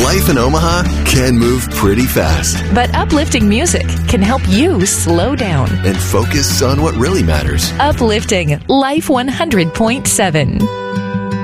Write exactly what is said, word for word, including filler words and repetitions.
Life in Omaha can move pretty fast. But uplifting music can help you slow down and focus on what really matters. Uplifting Life one hundred point seven.